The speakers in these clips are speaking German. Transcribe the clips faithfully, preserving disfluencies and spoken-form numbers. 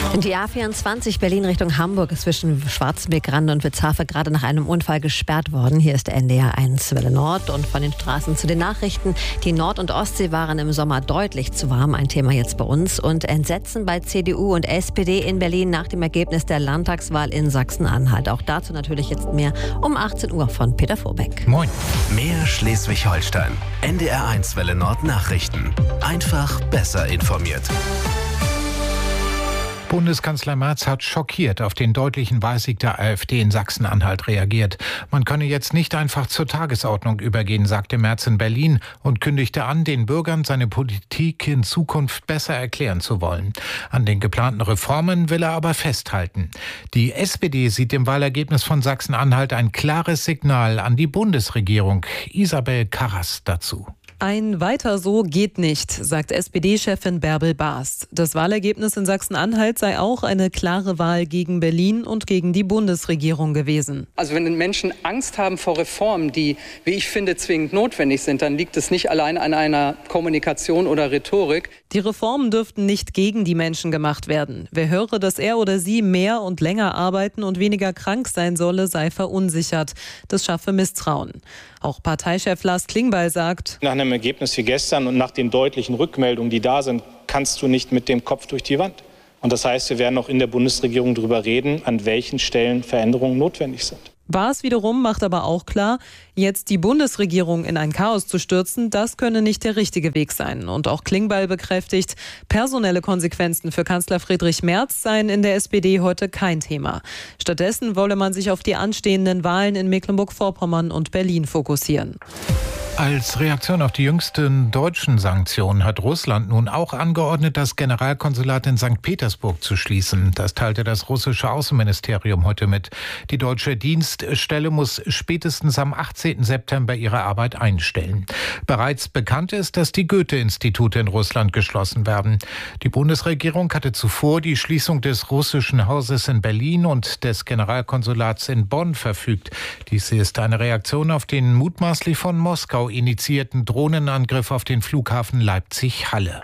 Die A vierundzwanzig Berlin Richtung Hamburg ist zwischen Schwarzenbeck-Rande und Witzhafe gerade nach einem Unfall gesperrt worden. Hier ist der N D R eins Welle Nord und von den Straßen zu den Nachrichten. Die Nord- und Ostsee waren im Sommer deutlich zu warm, ein Thema jetzt bei uns. Und Entsetzen bei C D U und S P D in Berlin nach dem Ergebnis der Landtagswahl in Sachsen-Anhalt. Auch dazu natürlich jetzt mehr um achtzehn Uhr von Peter Vorbeck. Moin. Mehr Schleswig-Holstein. N D R eins Welle Nord Nachrichten. Einfach besser informiert. Bundeskanzler Merz hat schockiert auf den deutlichen Wahlsieg der AfD in Sachsen-Anhalt reagiert. Man könne jetzt nicht einfach zur Tagesordnung übergehen, sagte Merz in Berlin und kündigte an, den Bürgern seine Politik in Zukunft besser erklären zu wollen. An den geplanten Reformen will er aber festhalten. Die S P D sieht im Wahlergebnis von Sachsen-Anhalt ein klares Signal an die Bundesregierung. Isabel Karras dazu. Ein Weiter so geht nicht, sagt S P D-Chefin Bärbel Baas. Das Wahlergebnis in Sachsen-Anhalt sei auch eine klare Wahl gegen Berlin und gegen die Bundesregierung gewesen. Also wenn Menschen Angst haben vor Reformen, die, wie ich finde, zwingend notwendig sind, dann liegt es nicht allein an einer Kommunikation oder Rhetorik. Die Reformen dürften nicht gegen die Menschen gemacht werden. Wer höre, dass er oder sie mehr und länger arbeiten und weniger krank sein solle, sei verunsichert. Das schaffe Misstrauen. Auch Parteichef Lars Klingbeil sagt: Nach einem Ergebnis wie gestern und nach den deutlichen Rückmeldungen, die da sind, kannst du nicht mit dem Kopf durch die Wand. Und das heißt, wir werden auch in der Bundesregierung darüber reden, an welchen Stellen Veränderungen notwendig sind. Baas wiederum macht aber auch klar, jetzt die Bundesregierung in ein Chaos zu stürzen, das könne nicht der richtige Weg sein. Und auch Klingbeil bekräftigt, personelle Konsequenzen für Kanzler Friedrich Merz seien in der S P D heute kein Thema. Stattdessen wolle man sich auf die anstehenden Wahlen in Mecklenburg-Vorpommern und Berlin fokussieren. Als Reaktion auf die jüngsten deutschen Sanktionen hat Russland nun auch angeordnet, das Generalkonsulat in Sankt Petersburg zu schließen. Das teilte das russische Außenministerium heute mit. Die deutsche Dienststelle muss spätestens am achtzehnten September ihre Arbeit einstellen. Bereits bekannt ist, dass die Goethe-Institute in Russland geschlossen werden. Die Bundesregierung hatte zuvor die Schließung des russischen Hauses in Berlin und des Generalkonsulats in Bonn verfügt. Dies ist eine Reaktion auf den mutmaßlich von Moskau initiierten Drohnenangriff auf den Flughafen Leipzig-Halle.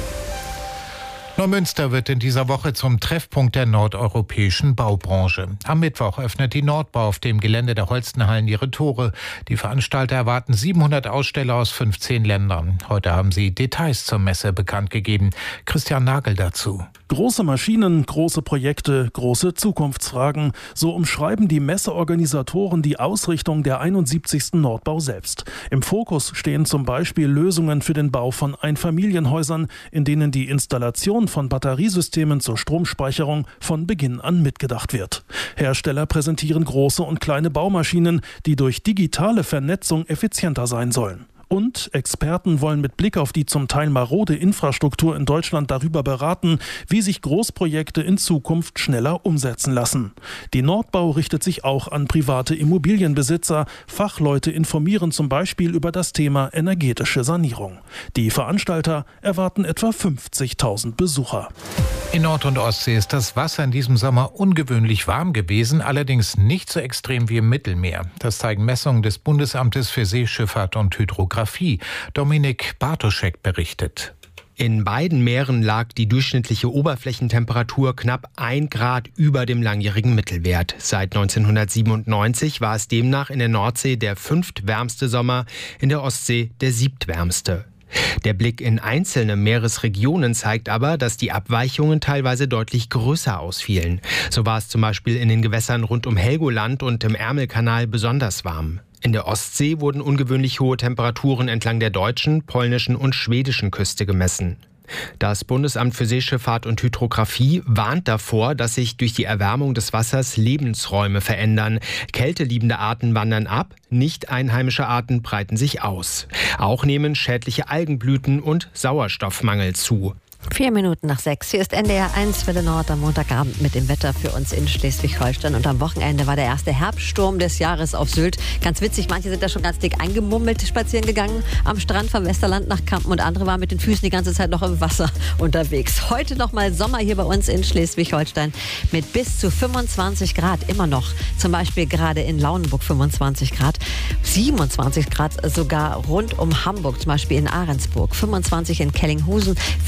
Neumünster wird in dieser Woche zum Treffpunkt der nordeuropäischen Baubranche. Am Mittwoch öffnet die Nordbau auf dem Gelände der Holstenhallen ihre Tore. Die Veranstalter erwarten siebenhundert Aussteller aus fünfzehn Ländern. Heute haben sie Details zur Messe bekannt gegeben. Christian Nagel dazu. Große Maschinen, große Projekte, große Zukunftsfragen. So umschreiben die Messeorganisatoren die Ausrichtung der einundsiebzigsten Nordbau selbst. Im Fokus stehen zum Beispiel Lösungen für den Bau von Einfamilienhäusern, in denen die Installation von Batteriesystemen zur Stromspeicherung von Beginn an mitgedacht wird. Hersteller präsentieren große und kleine Baumaschinen, die durch digitale Vernetzung effizienter sein sollen. Und Experten wollen mit Blick auf die zum Teil marode Infrastruktur in Deutschland darüber beraten, wie sich Großprojekte in Zukunft schneller umsetzen lassen. Die Nordbau richtet sich auch an private Immobilienbesitzer. Fachleute informieren zum Beispiel über das Thema energetische Sanierung. Die Veranstalter erwarten etwa fünfzigtausend Besucher. In Nord- und Ostsee ist das Wasser in diesem Sommer ungewöhnlich warm gewesen, allerdings nicht so extrem wie im Mittelmeer. Das zeigen Messungen des Bundesamtes für Seeschifffahrt und Hydrographie. Dominik Bartoschek berichtet. In beiden Meeren lag die durchschnittliche Oberflächentemperatur knapp ein Grad über dem langjährigen Mittelwert. Seit neunzehnhundertsiebenundneunzig war es demnach in der Nordsee der fünftwärmste Sommer, in der Ostsee der siebtwärmste. Der Blick in einzelne Meeresregionen zeigt aber, dass die Abweichungen teilweise deutlich größer ausfielen. So war es zum Beispiel in den Gewässern rund um Helgoland und im Ärmelkanal besonders warm. In der Ostsee wurden ungewöhnlich hohe Temperaturen entlang der deutschen, polnischen und schwedischen Küste gemessen. Das Bundesamt für Seeschifffahrt und Hydrographie warnt davor, dass sich durch die Erwärmung des Wassers Lebensräume verändern. Kälteliebende Arten wandern ab, nicht einheimische Arten breiten sich aus. Auch nehmen schädliche Algenblüten und Sauerstoffmangel zu. Vier Minuten nach sechs. Hier ist N D R eins Welle Nord am Montagabend mit dem Wetter für uns in Schleswig-Holstein. Und am Wochenende war der erste Herbststurm des Jahres auf Sylt. Ganz witzig, manche sind da schon ganz dick eingemummelt spazieren gegangen am Strand vom Westerland nach Kampen und andere waren mit den Füßen die ganze Zeit noch im Wasser unterwegs. Heute nochmal Sommer hier bei uns in Schleswig-Holstein mit bis zu fünfundzwanzig Grad immer noch. Zum Beispiel gerade in Lauenburg fünfundzwanzig Grad, siebenundzwanzig Grad sogar rund um Hamburg, zum Beispiel in Ahrensburg, fünfundzwanzig in Kellinghusen, vierundzwanzig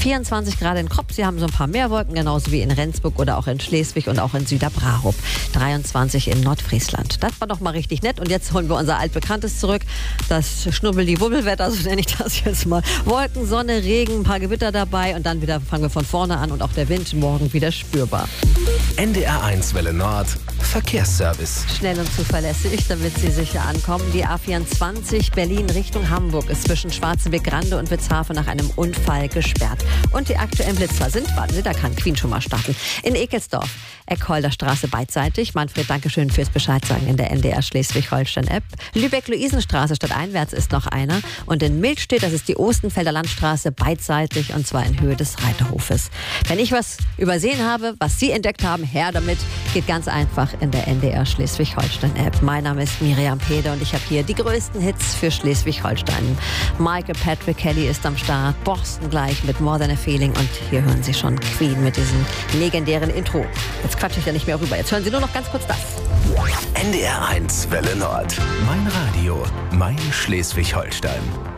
zweiundzwanzig Grad in Kropp. Sie haben so ein paar mehr Wolken, genauso wie in Rendsburg oder auch in Schleswig und auch in Süderbrarup. dreiundzwanzig in Nordfriesland. Das war doch mal richtig nett. Und jetzt holen wir unser altbekanntes zurück. Das Schnubbel-die-Wubbel-Wetter, so nenne ich das jetzt mal. Wolken, Sonne, Regen, ein paar Gewitter dabei. Und dann wieder fangen wir von vorne an und auch der Wind morgen wieder spürbar. N D R eins Welle Nord. Verkehrsservice. Schnell und zuverlässig, damit Sie sicher ankommen. Die A vierundzwanzig Berlin Richtung Hamburg ist zwischen Schwarzenbeck-Grande und Witzhafen nach einem Unfall gesperrt. Und die aktuellen Blitzer sind, warten Sie, da kann Queen schon mal starten. In Ekelsdorf, Eckholder Straße beidseitig. Manfred, Dankeschön fürs Bescheid sagen in der N D R Schleswig-Holstein-App. Lübeck-Luisenstraße stadteinwärts ist noch einer. Und in Mildstedt, das ist die Ostenfelder Landstraße, beidseitig und zwar in Höhe des Reiterhofes. Wenn ich was übersehen habe, was Sie entdeckt haben, her damit, geht ganz einfach in der N D R Schleswig-Holstein-App. Mein Name ist Miriam Pede und ich habe hier die größten Hits für Schleswig-Holstein. Michael Patrick Kelly ist am Start, Boston gleich mit More Than a Feeling und hier hören Sie schon Queen mit diesem legendären Intro. Jetzt quatsche ich ja nicht mehr rüber, jetzt hören Sie nur noch ganz kurz das. N D R eins Welle Nord. Mein Radio, mein Schleswig-Holstein.